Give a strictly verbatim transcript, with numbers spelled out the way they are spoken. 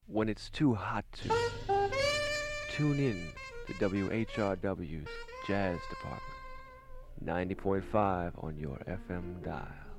When it's too hot to, tune in to W H R W's Jazz Department, ninety point five on your F M dial.